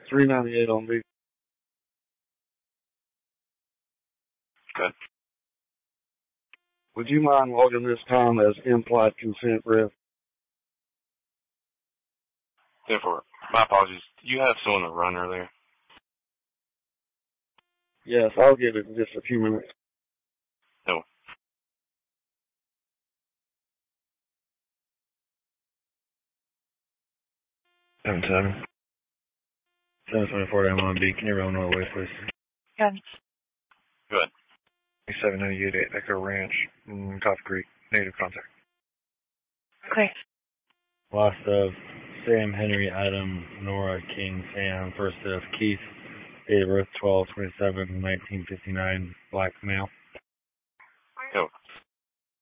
398 on B. Good. Would you mind logging this time as implied consent, Ref? Therefore, my apologies. Do you have someone to run earlier? Yes, I'll get it in just a few minutes. No. Seven 724 I'm on B. Can you roll Norway, please? Good. Good. 798 Echo Ranch, Coffee Creek, native contact. Clear. Loss of Sam, Henry, Adam, Nora, King, Sam. First of Keith, date of birth 12/27/1959, black male. Go.